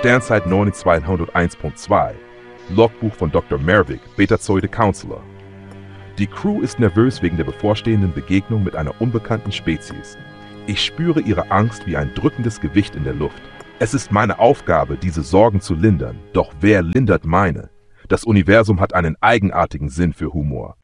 Sternzeit 9201.2. Logbuch von Dr. Mervik, Betazoide Counselor. Die Crew ist nervös wegen der bevorstehenden Begegnung mit einer unbekannten Spezies. Ich spüre ihre Angst wie ein drückendes Gewicht in der Luft. Es ist meine Aufgabe, diese Sorgen zu lindern. Doch wer lindert meine? Das Universum hat einen eigenartigen Sinn für Humor.